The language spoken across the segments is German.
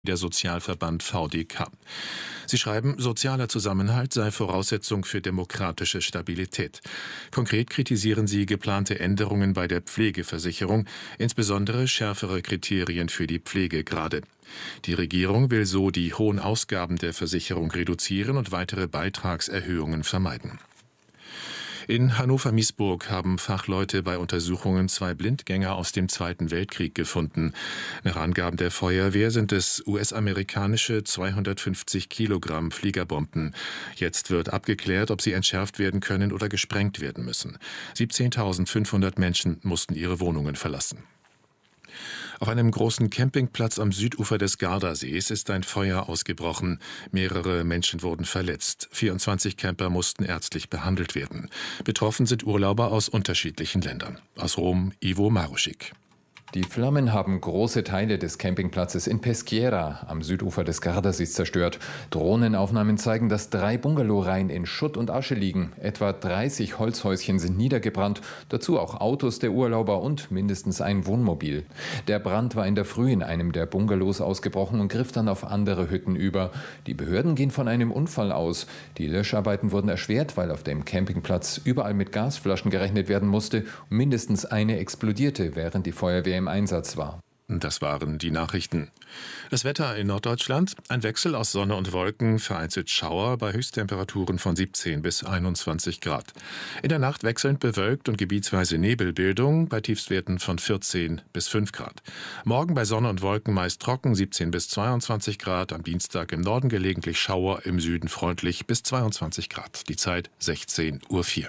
der Sozialverband VDK. Sie schreiben, sozialer Zusammenhalt sei Voraussetzung für demokratische Stabilität. Konkret kritisieren sie geplante Änderungen bei der Pflegeversicherung, insbesondere schärfere Kriterien für die Pflegegrade. Die Regierung will so die hohen Ausgaben der Versicherung reduzieren und weitere Beitragserhöhungen vermeiden. In Hannover-Miesburg haben Fachleute bei Untersuchungen 2 Blindgänger aus dem Zweiten Weltkrieg gefunden. Nach Angaben der Feuerwehr sind es US-amerikanische 250 Kilogramm Fliegerbomben. Jetzt wird abgeklärt, ob sie entschärft werden können oder gesprengt werden müssen. 17.500 Menschen mussten ihre Wohnungen verlassen. Auf einem großen Campingplatz am Südufer des Gardasees ist ein Feuer ausgebrochen. Mehrere Menschen wurden verletzt. 24 Camper mussten ärztlich behandelt werden. Betroffen sind Urlauber aus unterschiedlichen Ländern. Aus Rom, Ivo Maruschik. Die Flammen haben große Teile des Campingplatzes in Peschiera am Südufer des Gardasees zerstört. Drohnenaufnahmen zeigen, dass 3 Bungalowreihen in Schutt und Asche liegen. Etwa 30 Holzhäuschen sind niedergebrannt, dazu auch Autos der Urlauber und mindestens ein Wohnmobil. Der Brand war in der Früh in einem der Bungalows ausgebrochen und griff dann auf andere Hütten über. Die Behörden gehen von einem Unfall aus. Die Löscharbeiten wurden erschwert, weil auf dem Campingplatz überall mit Gasflaschen gerechnet werden musste. Mindestens eine explodierte, während die Feuerwehr im Einsatz war. Das waren die Nachrichten. Das Wetter in Norddeutschland: ein Wechsel aus Sonne und Wolken, vereinzelt Schauer bei Höchsttemperaturen von 17 bis 21 Grad. In der Nacht wechselnd bewölkt und gebietsweise Nebelbildung bei Tiefstwerten von 14 bis 5 Grad. Morgen bei Sonne und Wolken meist trocken, 17 bis 22 Grad. Am Dienstag im Norden gelegentlich Schauer, im Süden freundlich bis 22 Grad. Die Zeit 16:04 Uhr.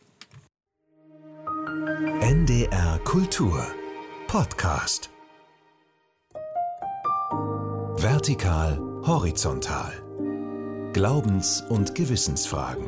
NDR Kultur Podcast. Vertikal, horizontal. Glaubens- und Gewissensfragen.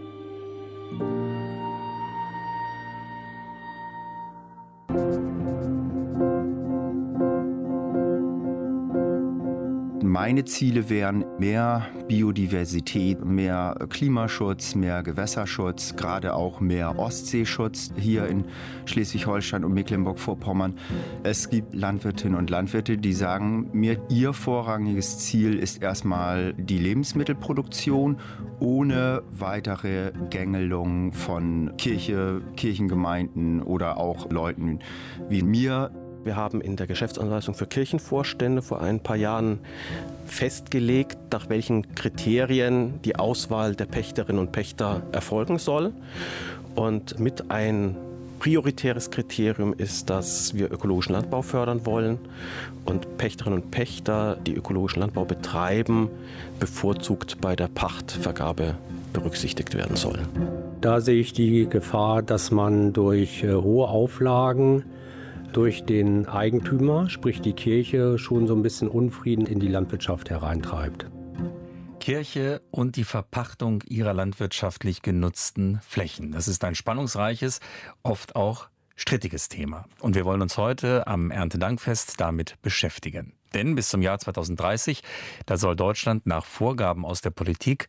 Meine Ziele wären mehr Biodiversität, mehr Klimaschutz, mehr Gewässerschutz, gerade auch mehr Ostseeschutz hier in Schleswig-Holstein und Mecklenburg-Vorpommern. Es gibt Landwirtinnen und Landwirte, die sagen mir, ihr vorrangiges Ziel ist erstmal die Lebensmittelproduktion ohne weitere Gängelung von Kirche, Kirchengemeinden oder auch Leuten wie mir. Wir haben in der Geschäftsanweisung für Kirchenvorstände vor ein paar Jahren festgelegt, nach welchen Kriterien die Auswahl der Pächterinnen und Pächter erfolgen soll. Und mit ein prioritäres Kriterium ist, dass wir ökologischen Landbau fördern wollen und Pächterinnen und Pächter, die ökologischen Landbau betreiben, bevorzugt bei der Pachtvergabe berücksichtigt werden sollen. Da sehe ich die Gefahr, dass man durch hohe Auflagen durch den Eigentümer, sprich die Kirche, schon so ein bisschen Unfrieden in die Landwirtschaft hereintreibt. Kirche und die Verpachtung ihrer landwirtschaftlich genutzten Flächen. Das ist ein spannungsreiches, oft auch strittiges Thema. Und wir wollen uns heute am Erntedankfest damit beschäftigen. Denn bis zum Jahr 2030, da soll Deutschland nach Vorgaben aus der Politik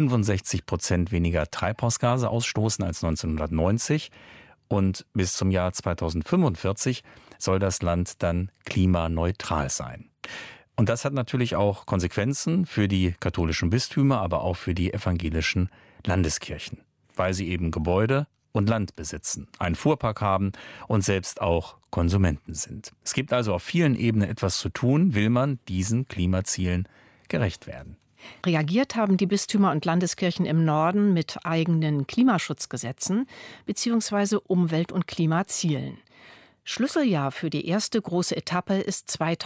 65% weniger Treibhausgase ausstoßen als 1990. Und bis zum Jahr 2045 soll das Land dann klimaneutral sein. Und das hat natürlich auch Konsequenzen für die katholischen Bistümer, aber auch für die evangelischen Landeskirchen, weil sie eben Gebäude und Land besitzen, einen Fuhrpark haben und selbst auch Konsumenten sind. Es gibt also auf vielen Ebenen etwas zu tun, will man diesen Klimazielen gerecht werden. Reagiert haben die Bistümer und Landeskirchen im Norden mit eigenen Klimaschutzgesetzen bzw. Umwelt- und Klimazielen. Schlüsseljahr für die erste große Etappe ist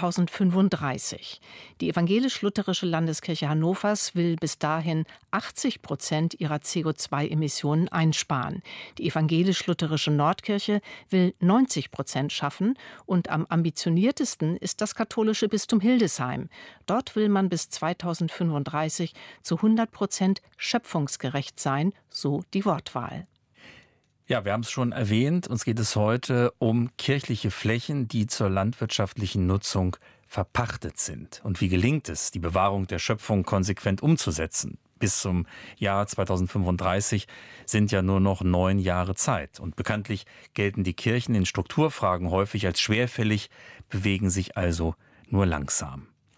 2035. Die evangelisch-lutherische Landeskirche Hannovers will bis dahin 80% ihrer CO2-Emissionen einsparen. Die evangelisch-lutherische Nordkirche will 90% schaffen und am ambitioniertesten ist das katholische Bistum Hildesheim. Dort will man bis 2035 zu 100% schöpfungsgerecht sein, so die Wortwahl. Ja, wir haben es schon erwähnt, uns geht es heute um kirchliche Flächen, die zur landwirtschaftlichen Nutzung verpachtet sind. Und wie gelingt es, die Bewahrung der Schöpfung konsequent umzusetzen? Bis zum Jahr 2035 sind ja nur noch 9 Jahre Zeit. Und bekanntlich gelten die Kirchen in Strukturfragen häufig als schwerfällig, bewegen sich also nur langsam.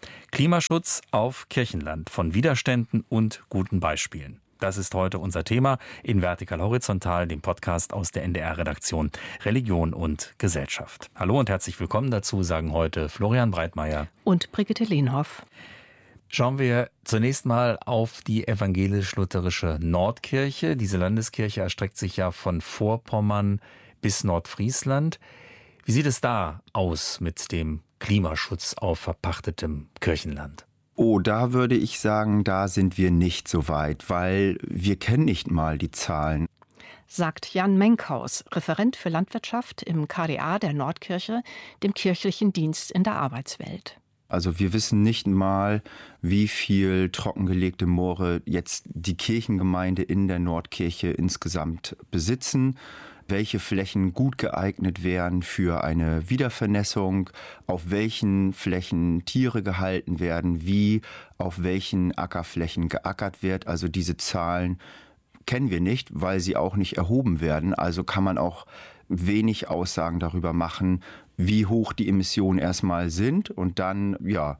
Klimaschutz auf Kirchenland, von Widerständen und guten Beispielen. Das ist heute unser Thema in Vertikal Horizontal, dem Podcast aus der NDR-Redaktion Religion und Gesellschaft. Hallo und herzlich willkommen dazu, sagen heute Florian Breitmeier und Brigitte Lehnhoff. Schauen wir zunächst mal auf die evangelisch-lutherische Nordkirche. Diese Landeskirche erstreckt sich ja von Vorpommern bis Nordfriesland. Wie sieht es da aus mit dem Klimaschutz auf verpachtetem Kirchenland? Oh, da würde ich sagen, da sind wir nicht so weit, weil wir kennen nicht mal die Zahlen. Sagt Jan Menkhaus, Referent für Landwirtschaft im KDA der Nordkirche, dem kirchlichen Dienst in der Arbeitswelt. Also wir wissen nicht mal, wie viel trockengelegte Moore jetzt die Kirchengemeinde in der Nordkirche insgesamt besitzen, welche Flächen gut geeignet wären für eine Wiedervernässung, auf welchen Flächen Tiere gehalten werden, wie auf welchen Ackerflächen geackert wird. Also diese Zahlen kennen wir nicht, weil sie auch nicht erhoben werden. Also kann man auch wenig Aussagen darüber machen, wie hoch die Emissionen erstmal sind und dann,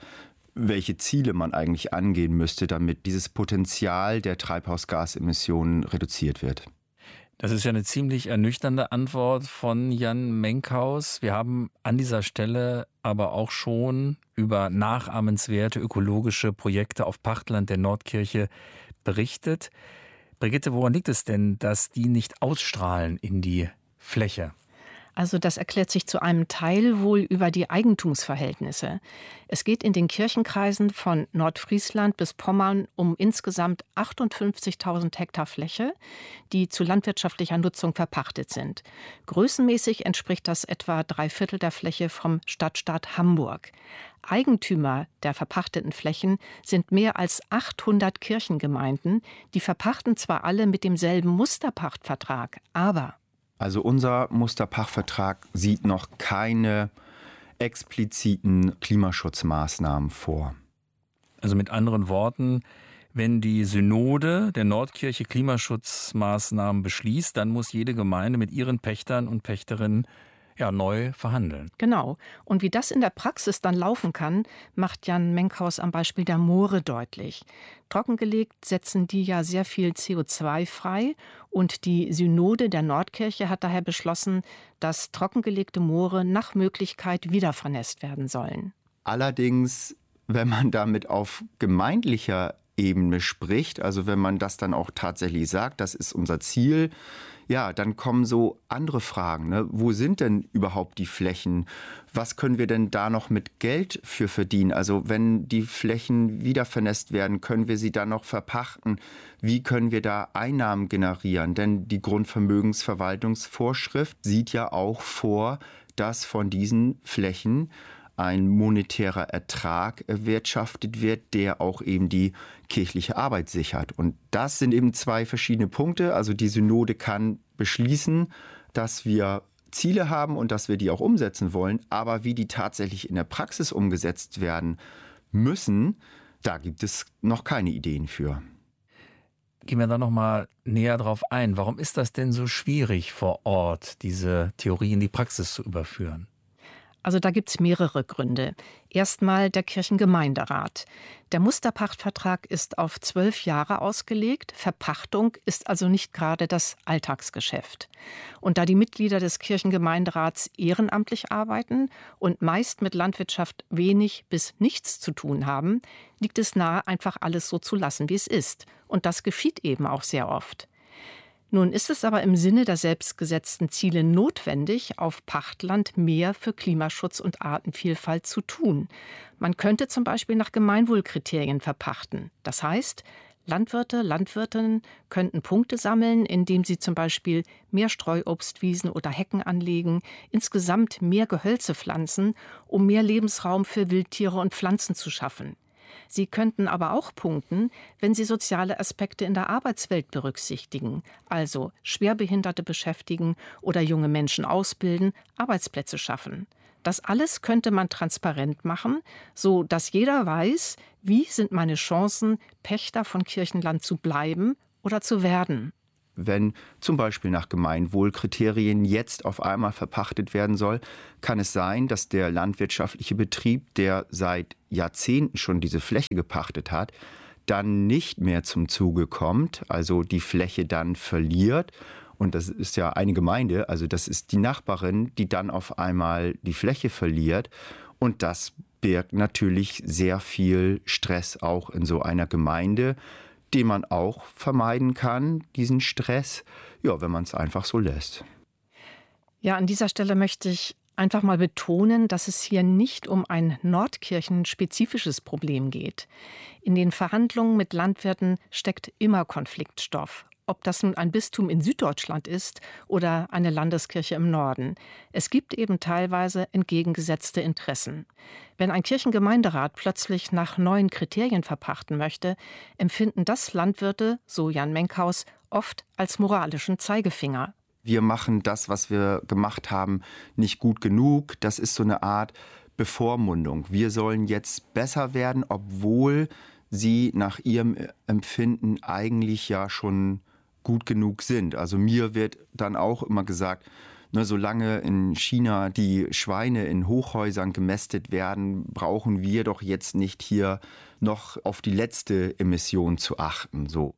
welche Ziele man eigentlich angehen müsste, damit dieses Potenzial der Treibhausgasemissionen reduziert wird. Das ist ja eine ziemlich ernüchternde Antwort von Jan Menkhaus. Wir haben an dieser Stelle aber auch schon über nachahmenswerte ökologische Projekte auf Pachtland der Nordkirche berichtet. Brigitte, woran liegt es denn, dass die nicht ausstrahlen in die Fläche? Also das erklärt sich zu einem Teil wohl über die Eigentumsverhältnisse. Es geht in den Kirchenkreisen von Nordfriesland bis Pommern um insgesamt 58.000 Hektar Fläche, die zu landwirtschaftlicher Nutzung verpachtet sind. Größenmäßig entspricht das etwa 3/4 der Fläche vom Stadtstaat Hamburg. Eigentümer der verpachteten Flächen sind mehr als 800 Kirchengemeinden. Die verpachten zwar alle mit demselben Musterpachtvertrag, aber also unser Musterpachtvertrag sieht noch keine expliziten Klimaschutzmaßnahmen vor. Also mit anderen Worten, wenn die Synode der Nordkirche Klimaschutzmaßnahmen beschließt, dann muss jede Gemeinde mit ihren Pächtern und Pächterinnen neu verhandeln. Genau. Und wie das in der Praxis dann laufen kann, macht Jan Menkhaus am Beispiel der Moore deutlich. Trockengelegt setzen die ja sehr viel CO2 frei und die Synode der Nordkirche hat daher beschlossen, dass trockengelegte Moore nach Möglichkeit wieder vernässt werden sollen. Allerdings, wenn man damit auf gemeindlicher Ebene spricht, also wenn man das dann auch tatsächlich sagt, das ist unser Ziel, dann kommen so andere Fragen. Ne? Wo sind denn überhaupt die Flächen? Was können wir denn da noch mit Geld für verdienen? Also wenn die Flächen wieder vernässt werden, können wir sie dann noch verpachten? Wie können wir da Einnahmen generieren? Denn die Grundvermögensverwaltungsvorschrift sieht ja auch vor, dass von diesen Flächen ein monetärer Ertrag erwirtschaftet wird, der auch eben die kirchliche Arbeit sichert. Und das sind eben zwei verschiedene Punkte. Also die Synode kann beschließen, dass wir Ziele haben und dass wir die auch umsetzen wollen. Aber wie die tatsächlich in der Praxis umgesetzt werden müssen, da gibt es noch keine Ideen für. Gehen wir da noch mal näher drauf ein. Warum ist das denn so schwierig vor Ort, diese Theorie in die Praxis zu überführen? Also da gibt es mehrere Gründe. Erstmal der Kirchengemeinderat. Der Musterpachtvertrag ist auf 12 Jahre ausgelegt. Verpachtung ist also nicht gerade das Alltagsgeschäft. Und da die Mitglieder des Kirchengemeinderats ehrenamtlich arbeiten und meist mit Landwirtschaft wenig bis nichts zu tun haben, liegt es nahe, einfach alles so zu lassen, wie es ist. Und das geschieht eben auch sehr oft. Nun ist es aber im Sinne der selbstgesetzten Ziele notwendig, auf Pachtland mehr für Klimaschutz und Artenvielfalt zu tun. Man könnte zum Beispiel nach Gemeinwohlkriterien verpachten. Das heißt, Landwirte, Landwirtinnen könnten Punkte sammeln, indem sie zum Beispiel mehr Streuobstwiesen oder Hecken anlegen, insgesamt mehr Gehölze pflanzen, um mehr Lebensraum für Wildtiere und Pflanzen zu schaffen. Sie könnten aber auch punkten, wenn sie soziale Aspekte in der Arbeitswelt berücksichtigen, also Schwerbehinderte beschäftigen oder junge Menschen ausbilden, Arbeitsplätze schaffen. Das alles könnte man transparent machen, so dass jeder weiß, wie sind meine Chancen, Pächter von Kirchenland zu bleiben oder zu werden. wenn zum Beispiel nach Gemeinwohlkriterien jetzt auf einmal verpachtet werden soll, kann es sein, dass der landwirtschaftliche Betrieb, der seit Jahrzehnten schon diese Fläche gepachtet hat, dann nicht mehr zum Zuge kommt, also die Fläche dann verliert. Und das ist ja eine Gemeinde, also das ist die Nachbarin, die dann auf einmal die Fläche verliert. Und das birgt natürlich sehr viel Stress auch in so einer Gemeinde, den man auch vermeiden kann, diesen Stress, ja, wenn man es einfach so lässt. Ja, an dieser Stelle möchte ich einfach mal betonen, dass es hier nicht um ein Nordkirchen-spezifisches Problem geht. In den Verhandlungen mit Landwirten steckt immer Konfliktstoff. Ob das nun ein Bistum in Süddeutschland ist oder eine Landeskirche im Norden. Es gibt eben teilweise entgegengesetzte Interessen. Wenn ein Kirchengemeinderat plötzlich nach neuen Kriterien verpachten möchte, empfinden das Landwirte, so Jan Menkhaus, oft als moralischen Zeigefinger. Wir machen das, was wir gemacht haben, nicht gut genug. Das ist so eine Art Bevormundung. Wir sollen jetzt besser werden, obwohl sie nach ihrem Empfinden eigentlich ja schon gut genug sind. Also mir wird dann auch immer gesagt, solange in China die Schweine in Hochhäusern gemästet werden, brauchen wir doch jetzt nicht hier noch auf die letzte Emission zu achten. So.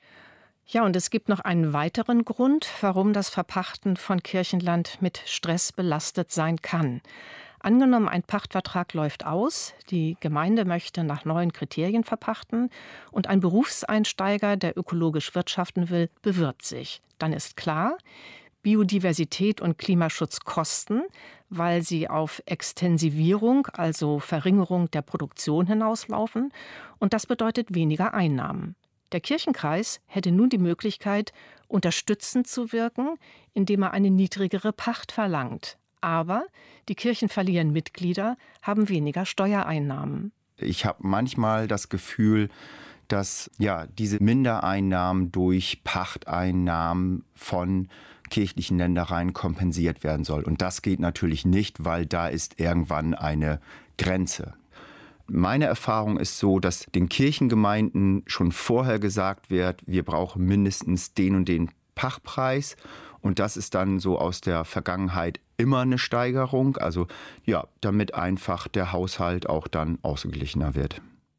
Ja, und es gibt noch einen weiteren Grund, warum das Verpachten von Kirchenland mit Stress belastet sein kann. Angenommen, ein Pachtvertrag läuft aus, die Gemeinde möchte nach neuen Kriterien verpachten und ein Berufseinsteiger, der ökologisch wirtschaften will, bewirbt sich. Dann ist klar, Biodiversität und Klimaschutz kosten, weil sie auf Extensivierung, also Verringerung der Produktion hinauslaufen, und das bedeutet weniger Einnahmen. Der Kirchenkreis hätte nun die Möglichkeit, unterstützend zu wirken, indem er eine niedrigere Pacht verlangt. Aber die Kirchen verlieren Mitglieder, haben weniger Steuereinnahmen. Ich habe manchmal das Gefühl, dass diese Mindereinnahmen durch Pachteinnahmen von kirchlichen Ländereien kompensiert werden soll. Und das geht natürlich nicht, weil da ist irgendwann eine Grenze. Meine Erfahrung ist so, dass den Kirchengemeinden schon vorher gesagt wird, wir brauchen mindestens den und den Pachtpreis. Und das ist dann so aus der Vergangenheit immer eine Steigerung. Also damit einfach der Haushalt auch dann ausgeglichener wird.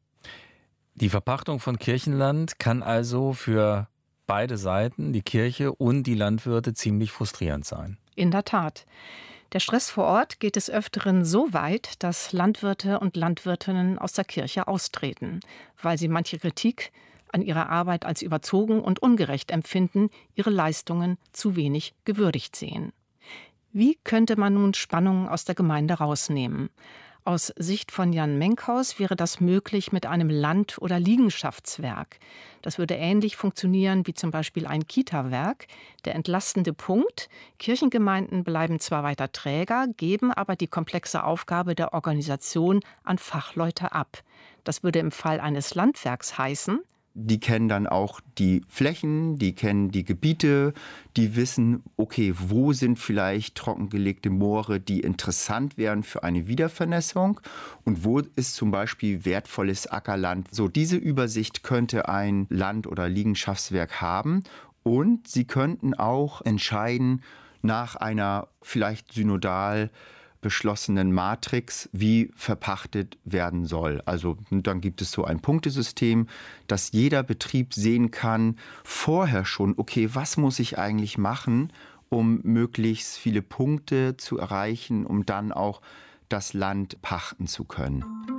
Die Verpachtung von Kirchenland kann also für beide Seiten, die Kirche und die Landwirte, ziemlich frustrierend sein. In der Tat. Der Stress vor Ort geht des Öfteren so weit, dass Landwirte und Landwirtinnen aus der Kirche austreten, weil sie manche Kritik an ihrer Arbeit als überzogen und ungerecht empfinden, ihre Leistungen zu wenig gewürdigt sehen. Wie könnte man nun Spannungen aus der Gemeinde rausnehmen? Aus Sicht von Jan Menkhaus wäre das möglich mit einem Land- oder Liegenschaftswerk. Das würde ähnlich funktionieren wie zum Beispiel ein Kita-Werk. Der entlastende Punkt: Kirchengemeinden bleiben zwar weiter Träger, geben aber die komplexe Aufgabe der Organisation an Fachleute ab. Das würde im Fall eines Landwerks heißen: Die kennen dann auch die Flächen, die kennen die Gebiete, die wissen, okay, wo sind vielleicht trockengelegte Moore, die interessant wären für eine Wiedervernässung und wo ist zum Beispiel wertvolles Ackerland. So, diese Übersicht könnte ein Land- oder Liegenschaftswerk haben und sie könnten auch entscheiden nach einer vielleicht synodal beschlossenen Matrix, wie verpachtet werden soll. Also dann gibt es so ein Punktesystem, dass jeder Betrieb sehen kann, vorher schon, okay, was muss ich eigentlich machen, um möglichst viele Punkte zu erreichen, um dann auch das Land pachten zu können.